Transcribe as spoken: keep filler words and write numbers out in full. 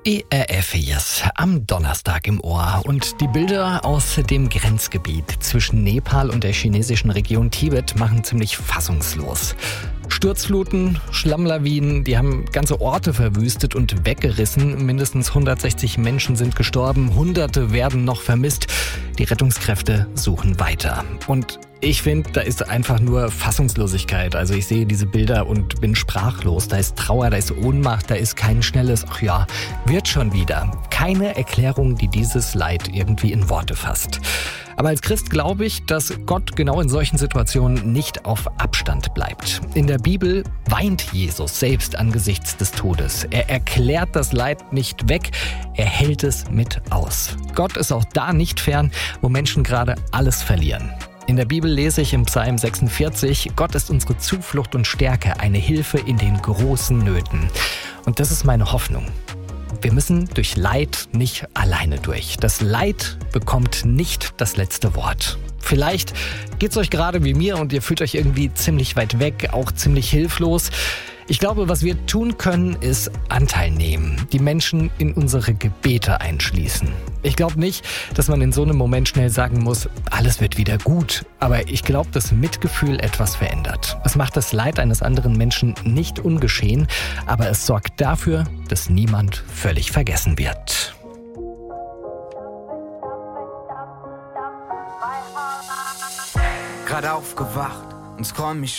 E R F jetzt am Donnerstag im Ohr und die Bilder aus dem Grenzgebiet zwischen Nepal und der chinesischen Region Tibet machen ziemlich fassungslos. Sturzfluten, Schlammlawinen, die haben ganze Orte verwüstet und weggerissen. Mindestens hundertsechzig Menschen sind gestorben, Hunderte werden noch vermisst. Die Rettungskräfte suchen weiter. Und ich finde, da ist einfach nur Fassungslosigkeit. Also ich sehe diese Bilder und bin sprachlos. Da ist Trauer, da ist Ohnmacht, da ist kein schnelles, ach ja, wird schon wieder. Keine Erklärung, die dieses Leid irgendwie in Worte fasst. Aber als Christ glaube ich, dass Gott genau in solchen Situationen nicht auf Abstand bleibt. In der Bibel weint Jesus selbst angesichts des Todes. Er erklärt das Leid nicht weg, er hält es mit aus. Gott ist auch da nicht fern, wo Menschen gerade alles verlieren. In der Bibel lese ich im Psalm sechsundvierzig, Gott ist unsere Zuflucht und Stärke, eine Hilfe in den großen Nöten. Und das ist meine Hoffnung. Wir müssen durch Leid nicht alleine durch. Das Leid bekommt nicht das letzte Wort. Vielleicht geht's euch gerade wie mir und ihr fühlt euch irgendwie ziemlich weit weg, auch ziemlich hilflos. Ich glaube, was wir tun können, ist Anteil nehmen, die Menschen in unsere Gebete einschließen. Ich glaube nicht, dass man in so einem Moment schnell sagen muss, alles wird wieder gut. Aber ich glaube, dass Mitgefühl etwas verändert. Es macht das Leid eines anderen Menschen nicht ungeschehen, aber es sorgt dafür, dass niemand völlig vergessen wird. Gerade aufgewacht und scroll mich